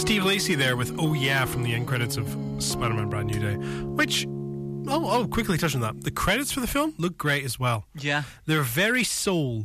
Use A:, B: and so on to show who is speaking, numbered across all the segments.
A: Steve Lacy there with Oh Yeah from the end credits of Spider-Man Brand New Day, which, I'll quickly touch on that. The credits for the film look great as well.
B: Yeah.
A: They're very soul.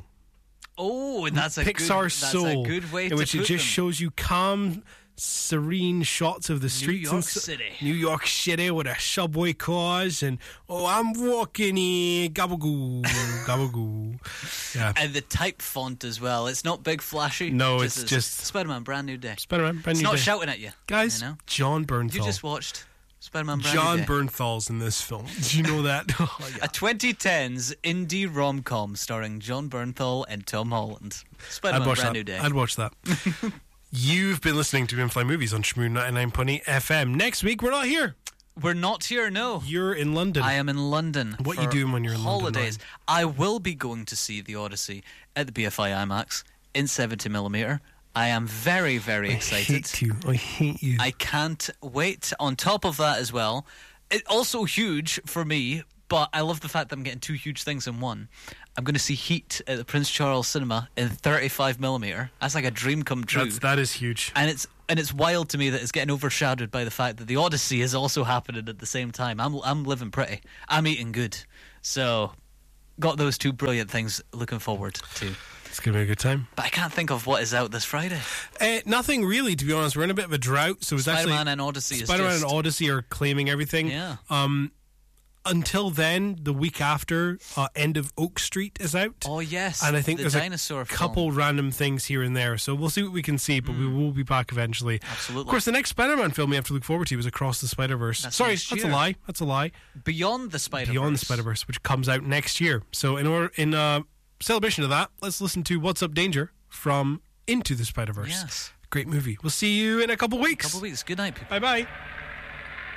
B: Oh, and that's a
A: Pixar soul,
B: a good way to
A: in which
B: put
A: it just
B: them.
A: shows you calm, serene shots of the streets
B: York
A: and
B: City.
A: New York City with a subway cars and I'm walking in gabagoo gabagoo. Yeah.
B: And the type font as well. It's not big flashy.
A: No,
B: It
A: it's just
B: Spider-Man Brand New Day.
A: Spider-Man Brand
B: It's
A: New
B: not
A: Day.
B: shouting at you,
A: Guys,
B: you know?
A: John Bernthal.
B: You just watched Spider-Man Brand
A: John
B: New Day.
A: Bernthal's in this film. Did you know that? Oh, yeah.
B: A 2010s indie rom-com starring John Bernthal and Tom Holland. Spider-Man Brand New Day.
A: I'd watch that. You've been listening to In-Flight Movies on Shmoo 99.8 FM. Next week, we're not here.
B: We're not here, no.
A: You're in London.
B: I am in London.
A: What
B: for
A: you doing when you're in
B: holidays.
A: London,
B: I will be going to see The Odyssey at the BFI IMAX in 70mm. I am very, very excited.
A: I hate you.
B: I can't wait. On top of that as well, it's also huge for me, but I love the fact that I'm getting two huge things in one. I'm going to see Heat at the Prince Charles Cinema in 35mm. That's like a dream come true.
A: That is huge.
B: And it's wild to me that it's getting overshadowed by the fact that The Odyssey is also happening at the same time. I'm living pretty. I'm eating good. So, got those two brilliant things looking forward to.
A: It's going to be a good time.
B: But I can't think of what is out this Friday.
A: Nothing really, to be honest. We're in a bit of a drought, so it's
B: Spider-Man and Odyssey
A: Spider-Man and Odyssey are claiming everything.
B: Yeah.
A: Until then, the week after, End of Oak Street is out.
B: Oh, yes.
A: And I think
B: the
A: there's
B: dinosaur
A: a couple random things here and there. So we'll see what we can see, but we will be back eventually.
B: Absolutely.
A: Of course, the next Spider-Man film we have to look forward to is Across the Spider-Verse. Sorry, that's a lie. That's a lie.
B: Beyond the Spider-Verse.
A: Beyond the Spider-Verse, which comes out next year. So in celebration of that, let's listen to What's Up Danger from Into the Spider-Verse.
B: Yes.
A: Great movie. We'll see you in a couple weeks.
B: Good night, people.
A: Bye-bye.